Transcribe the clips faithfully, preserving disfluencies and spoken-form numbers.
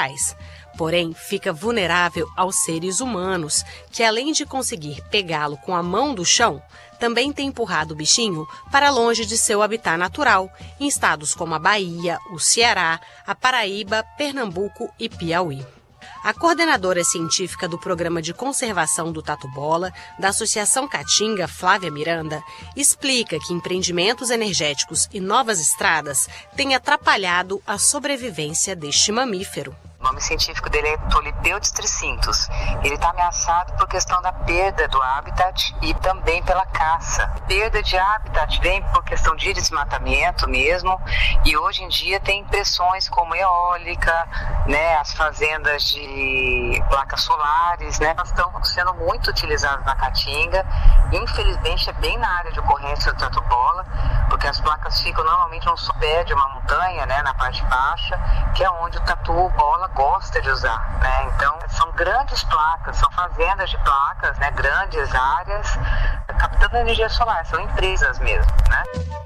faz. Porém, fica vulnerável aos seres humanos, que além de conseguir pegá-lo com a mão do chão, também tem empurrado o bichinho para longe de seu habitat natural, em estados como a Bahia, o Ceará, a Paraíba, Pernambuco e Piauí. A coordenadora científica do Programa de Conservação do Tatu-bola, da Associação Caatinga, Flávia Miranda, explica que empreendimentos energéticos e novas estradas têm atrapalhado a sobrevivência deste mamífero. O nome científico dele é Tolipeutis tricintus. Ele está ameaçado por questão da perda do habitat e também pela caça. Perda de habitat vem por questão de desmatamento mesmo, e hoje em dia tem pressões como eólica, né, as fazendas de placas solares, né, elas estão sendo muito utilizadas na Caatinga. Infelizmente é bem na área de ocorrência do tatu-bola, porque as placas ficam normalmente no sopé de uma montanha, né, na parte baixa, que é onde o tatu-bola gosta de usar, né? Então são grandes placas, são fazendas de placas, né? Grandes áreas captando energia solar, são empresas mesmo, né?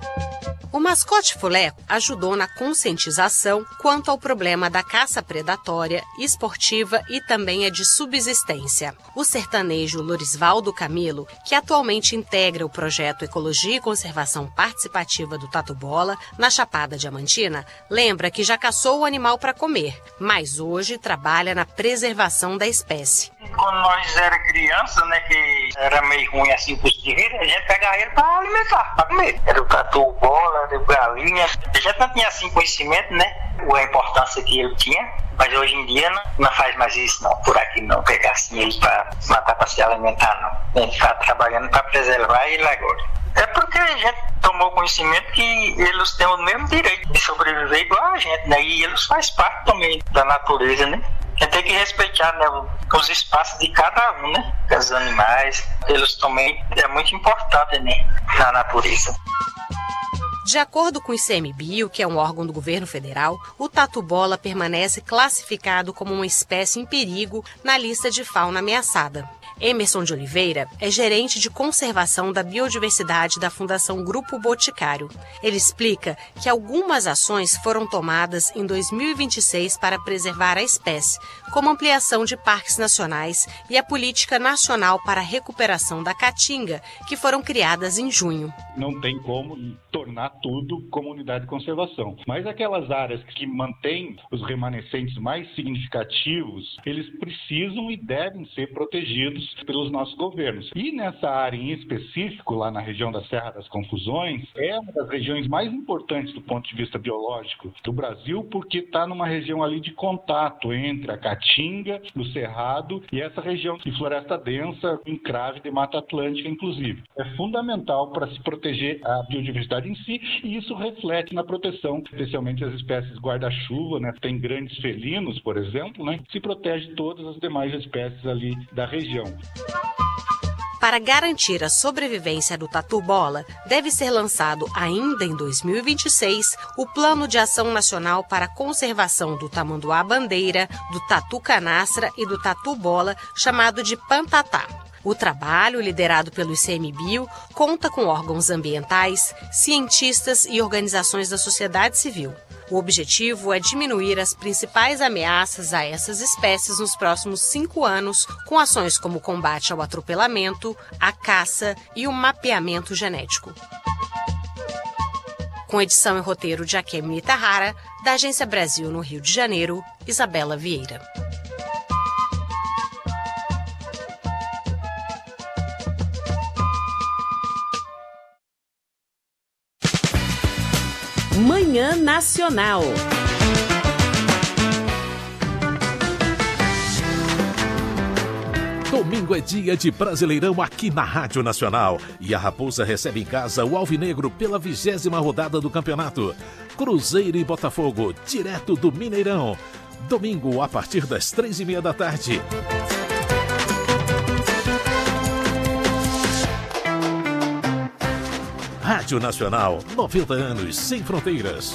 O mascote Fuleco ajudou na conscientização quanto ao problema da caça predatória, esportiva e também a de subsistência. O sertanejo Lorisvaldo Camilo, que atualmente integra o projeto Ecologia e Conservação Participativa do Tatu-bola, na Chapada Diamantina, lembra que já caçou o animal para comer, mas hoje trabalha na preservação da espécie. Quando nós era criança, né, que era meio ruim assim pros guerreiros, a gente pegava ele para alimentar, para comer. Era o tatu-bola, era o galinha. A gente não tinha assim conhecimento, né, a importância que ele tinha, mas hoje em dia não, não faz mais isso não, por aqui não, pegar assim ele para matar, para se alimentar não. A gente está trabalhando para preservar ele agora. É porque a gente tomou conhecimento que eles têm o mesmo direito de sobreviver igual a gente, né, e eles fazem parte também da natureza, né. A gente tem que respeitar, né, os espaços de cada um, né? Os animais, eles também é muito importante, né, na natureza. De acordo com o ICMBio, que é um órgão do governo federal, o tatu-bola permanece classificado como uma espécie em perigo na lista de fauna ameaçada. Emerson de Oliveira é gerente de conservação da biodiversidade da Fundação Grupo Boticário. Ele explica que algumas ações foram tomadas em dois mil e vinte e seis para preservar a espécie, como ampliação de parques nacionais e a Política Nacional para a Recuperação da Caatinga, que foram criadas em junho. Não tem como tornar tudo comunidade de conservação, mas aquelas áreas que mantêm os remanescentes mais significativos, eles precisam e devem ser protegidos pelos nossos governos. E nessa área em específico, lá na região da Serra das Confusões, é uma das regiões mais importantes do ponto de vista biológico do Brasil, porque está numa região ali de contato entre a Caatinga, o Cerrado e essa região de floresta densa, encrave de Mata Atlântica, inclusive. É fundamental para se proteger a biodiversidade em si, e isso reflete na proteção, especialmente as espécies guarda-chuva, né? Tem grandes felinos, por exemplo, né? Se protege todas as demais espécies ali da região. Para garantir a sobrevivência do tatu-bola, deve ser lançado ainda em dois mil e vinte e seis o Plano de Ação Nacional para a Conservação do Tamanduá-bandeira, do tatu-canastra e do tatu-bola, chamado de Pantatá. O trabalho, liderado pelo ICMBio, conta com órgãos ambientais, cientistas e organizações da sociedade civil. O objetivo é diminuir as principais ameaças a essas espécies nos próximos cinco anos, com ações como o combate ao atropelamento, a caça e o mapeamento genético. Com edição e roteiro de Akemi Itahara, da Agência Brasil no Rio de Janeiro, Isabela Vieira. Manhã Nacional. Domingo é dia de Brasileirão aqui na Rádio Nacional. E a Raposa recebe em casa o Alvinegro pela vigésima rodada do campeonato. Cruzeiro e Botafogo, direto do Mineirão. Domingo, a partir das três e meia da tarde. Rádio Nacional, noventa anos sem fronteiras.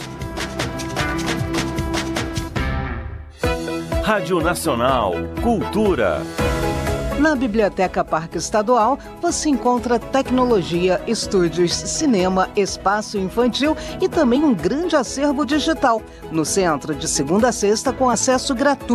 Rádio Nacional, Cultura. Na Biblioteca Parque Estadual, você encontra tecnologia, estúdios, cinema, espaço infantil e também um grande acervo digital. No centro, de segunda a sexta, com acesso gratuito.